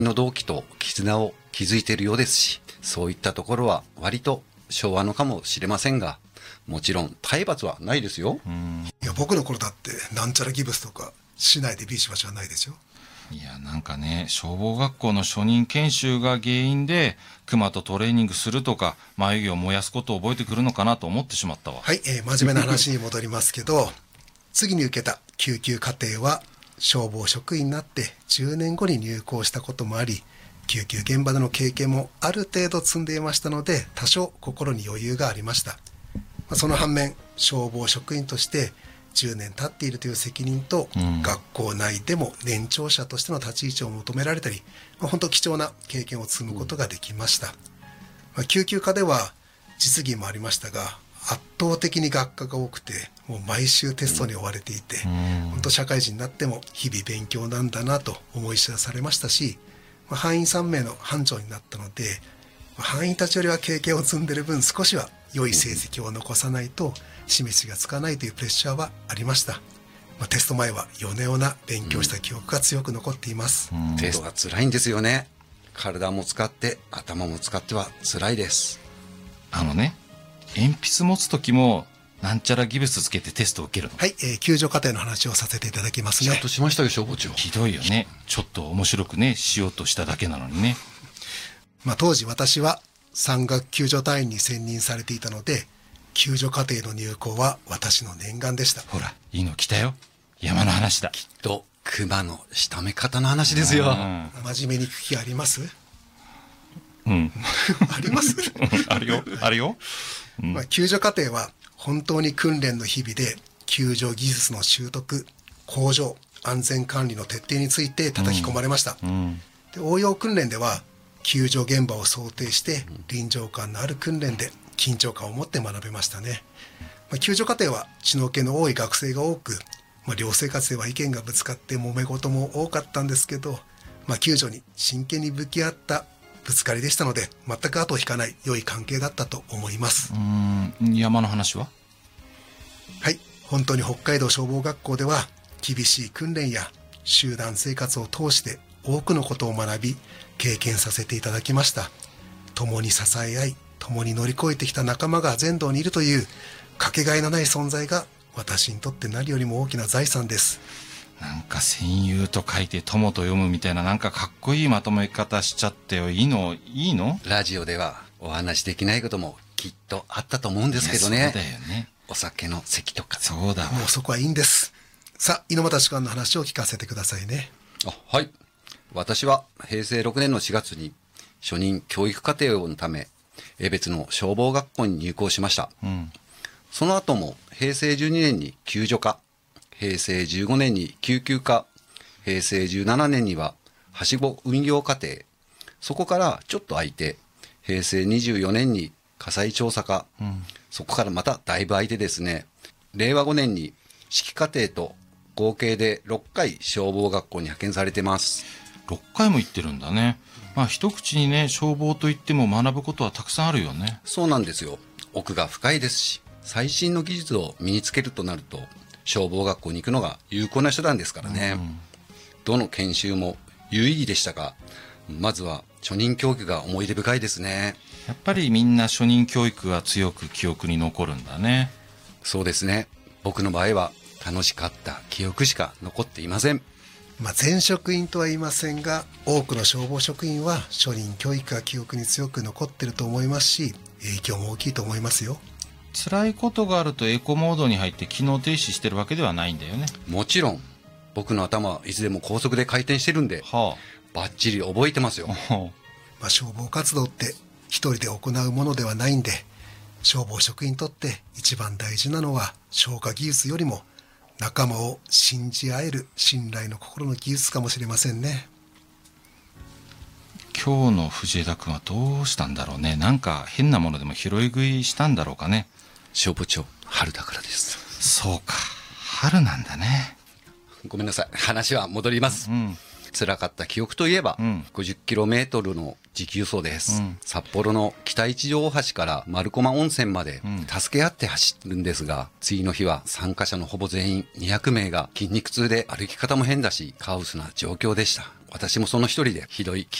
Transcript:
の同期と絆を築いているようですし、そういったところは割と昭和のかもしれませんが、もちろん体罰はないですよ。 いや僕の頃だってなんちゃらギブスとか市内でビシバシはないですよ。 いやなんかね、消防学校の初任研修が原因で熊とトレーニングするとか眉毛を燃やすことを覚えてくるのかなと思ってしまったわ。 はい、真面目な話に戻りますけど次に受けた救急課程は消防職員になって10年後に入校したこともあり、救急現場での経験もある程度積んでいましたので、多少心に余裕がありました。その反面、消防職員として10年経っているという責任と、学校内でも年長者としての立ち位置を求められたり、本当貴重な経験を積むことができました。救急科では実技もありましたが、圧倒的に学科が多くて、もう毎週テストに追われていて、本当社会人になっても日々勉強なんだなと思い知らされましたし、班員3名の班長になったので、班員たちよりは経験を積んでいる分、少しは良い成績を残さないと示しがつかないというプレッシャーはありました。テスト前は夜な夜な勉強した記憶が強く残っています。 テストが辛いんですよね。体も使って頭も使っては辛いです。 鉛筆持つ時もなんちゃらギブスつけてテストを受けるの？ はい、救助過程の話をさせていただきますね。 ちゃんとしましたよ消防長。 ひどいよね。ちょっと面白くねしようとしただけなのにね。 当時私は山岳救助隊員に選任されていたので、救助課程の入校は私の念願でした。 ほらいいの来たよ。山の話だ。 きっと熊の仕留め方の話ですよ。 真面目に聞く気あります？ ありますあるよあるよ。 救助課程は本当に訓練の日々で救助技術の習得、向上、安全管理の徹底について叩き込まれました。で応用訓練では救助現場を想定して臨場感のある訓練で緊張感を持って学べましたね。救助課程は血の気の多い学生が多く、寮生活では意見がぶつかって揉め事も多かったんですけど、救助に真剣に向き合ったぶつかりでしたので、全く後を引かない良い関係だったと思います。 山の話は？ はい、本当に北海道消防学校では厳しい訓練や集団生活を通して多くのことを学び経験させていただきました。共に支え合い、共に乗り越えてきた仲間が全道にいるというかけがえのない存在が私にとって何よりも大きな財産です。 なんか戦友と書いて友と読むみたいな、なんかかっこいいまとめ方しちゃってよ。いいの？ ラジオではお話できないこともきっとあったと思うんですけどね。 そうだよね。 お酒の席とか。 そうだわ。 もうそこはいいんです。さあ、猪俣士官の話を聞かせてくださいね。 はい。私は平成6年の4月に初任教育課程のため江別の消防学校に入校しました。その後も平成12年に救助科、平成15年に救急科、平成17年にははしご運用課程、そこからちょっと空いて平成24年に火災調査科、そこからまただいぶ空いてですね、令和5年に指揮課程と合計で6回消防学校に派遣されてます。 6回も行ってるんだね。一口にね、消防といっても学ぶことはたくさんあるよね。 そうなんですよ。奥が深いですし、最新の技術を身につけるとなると消防学校に行くのが有効な手段ですからね。どの研修も有意義でしたが、まずは初任教育が思い出深いですね。 やっぱりみんな初任教育が強く記憶に残るんだね。 そうですね。僕の場合は楽しかった記憶しか残っていません。 全職員とは言いませんが、多くの消防職員は初任教育が記憶に強く残っていると思いますし、影響も大きいと思いますよ。 辛いことがあるとエコモードに入って機能停止してるわけではないんだよね。 もちろん僕の頭はいつでも高速で回転してるんで、バッチリ覚えてますよ。 消防活動って一人で行うものではないんで、消防職員にとって一番大事なのは消火技術よりも仲間を信じ合える信頼の心の技術かもしれませんね。 今日の藤枝君はどうしたんだろうね。なんか変なものでも拾い食いしたんだろうかね。 消防長、春だからです。 そうか、春なんだね。 ごめんなさい、話は戻ります。辛かった記憶といえば、50km の持久走です。札幌の北一条大橋から丸駒温泉まで助け合って走るんですが、次の日は参加者のほぼ全員200名が筋肉痛で歩き方も変だしカオスな状況でした。 私もその一人でひどい